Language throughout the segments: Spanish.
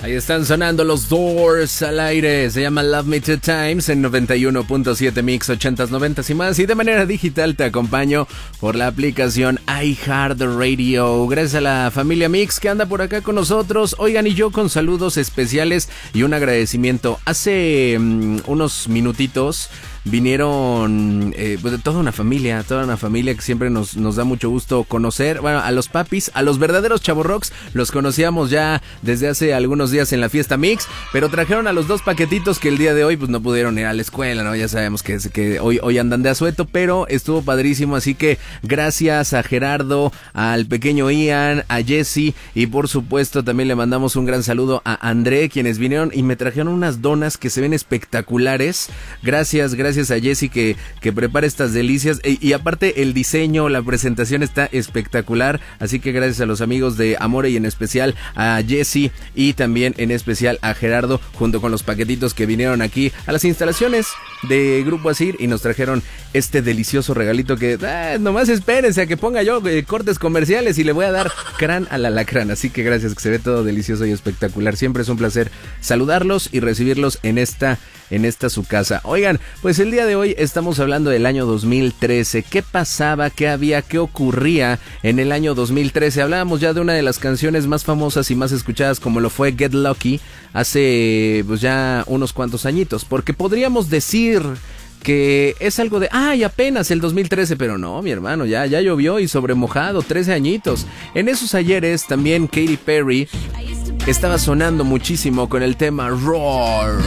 Ahí están sonando los Doors al aire. Se llama Love Me Two Times en 91.7 Mix 80s, 90s y más. Y de manera digital te acompaño por la aplicación iHeartRadio. Gracias a la familia Mix que anda por acá con nosotros. Oigan, y yo con saludos especiales y un agradecimiento. Hace unos minutitos vinieron pues toda una familia que siempre nos da mucho gusto conocer. Bueno, a los papis, a los verdaderos chavorrocks, los conocíamos ya desde hace algunos días en la fiesta Mix, pero trajeron a los dos paquetitos que el día de hoy pues no pudieron ir a la escuela, ¿no? Ya sabemos que hoy andan de asueto, pero estuvo padrísimo, así que gracias a Gerardo, al pequeño Ian, a Jesse y por supuesto también le mandamos un gran saludo a André, quienes vinieron y me trajeron unas donas que se ven espectaculares. Gracias a Jessy que prepara estas delicias y aparte el diseño, la presentación está espectacular, así que gracias a los amigos de Amore y en especial a Jessy y también en especial a Gerardo, junto con los paquetitos que vinieron aquí a las instalaciones de Grupo Asir y nos trajeron este delicioso regalito que nomás espérense a que ponga yo cortes comerciales y le voy a dar crán al alacrán, así que gracias, que se ve todo delicioso y espectacular. Siempre es un placer saludarlos y recibirlos en esta su casa. Oigan, pues el día de hoy estamos hablando del año 2013. ¿Qué pasaba? ¿Qué había? ¿Qué ocurría en el año 2013? Hablábamos ya de una de las canciones más famosas y más escuchadas, como lo fue Get Lucky, hace pues ya unos cuantos añitos, porque podríamos decir que es algo de, apenas el 2013, pero no, mi hermano, ya llovió y sobremojado, 13 añitos. En esos ayeres también Katy Perry estaba sonando muchísimo con el tema Roar.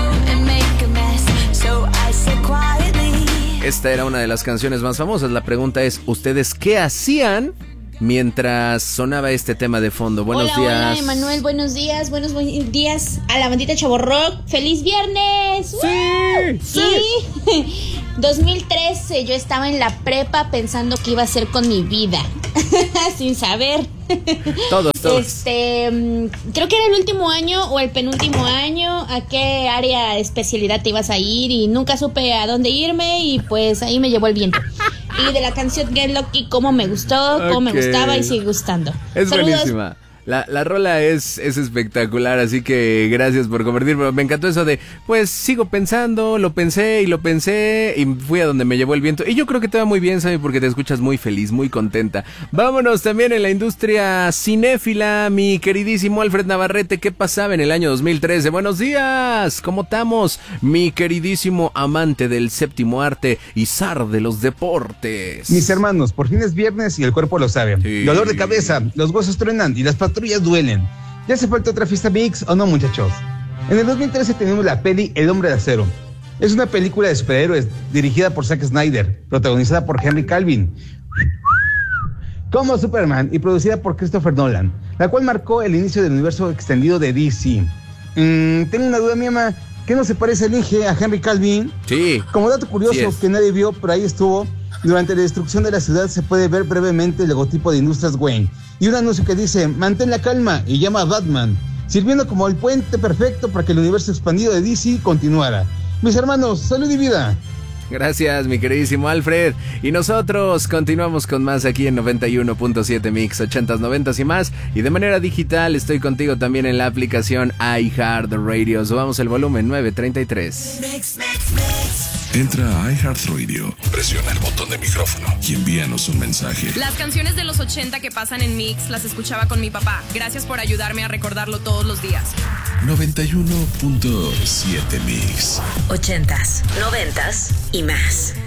Esta era una de las canciones más famosas. La pregunta es, ¿ustedes qué hacían mientras sonaba este tema de fondo? Buenos días. Hola, Emanuel, buenos días a la bandita Chavorrock. ¡Feliz viernes! Sí. 2013, yo estaba en la prepa pensando qué iba a hacer con mi vida, sin saber. Todos. Creo que era el último año o el penúltimo año. ¿A qué área de especialidad te ibas a ir? Y nunca supe a dónde irme y pues ahí me llevó el viento. Y de la canción Get Lucky, cómo me gustó, cómo me gustaba y sigue gustando. Es saludos. Buenísima. La rola es espectacular, así que gracias por compartir, pero me encantó eso de, pues sigo pensando, lo pensé y fui a donde me llevó el viento. Y yo creo que te va muy bien, Sammy, porque te escuchas muy feliz, muy contenta. Vámonos también en la industria cinéfila, mi queridísimo Alfred Navarrete. ¿Qué pasaba en el año 2013? Buenos días, ¿cómo estamos? Mi queridísimo amante del séptimo arte y zar de los deportes. Mis hermanos, por fin es viernes y el cuerpo lo sabe. Sí. Dolor de cabeza, los huesos truenan y las patrullas duelen. ¿Ya hace falta otra fiesta Mix o no, muchachos? En el 2013 tenemos la peli El Hombre de Acero. Es una película de superhéroes dirigida por Zack Snyder, protagonizada por Henry Cavill como Superman y producida por Christopher Nolan, la cual marcó el inicio del universo extendido de DC. Tengo una duda, mi mamá. ¿Qué no se parece el Inge a Henry Cavill? Sí. Como dato curioso que nadie vio, pero ahí estuvo, durante la destrucción de la ciudad se puede ver brevemente el logotipo de Industrias Wayne y un anuncio que dice, mantén la calma, y llama a Batman, sirviendo como el puente perfecto para que el universo expandido de DC continuara. Mis hermanos, salud y vida. Gracias, mi queridísimo Alfred. Y nosotros continuamos con más aquí en 91.7 Mix 80s, 90s y más. Y de manera digital estoy contigo también en la aplicación iHeartRadio. Subamos el volumen 933. Entra a iHeartRadio, presiona el botón de micrófono y envíanos un mensaje. Las canciones de los 80 que pasan en Mix las escuchaba con mi papá. Gracias por ayudarme a recordarlo todos los días. 91.7 Mix. 80s, 90s y más.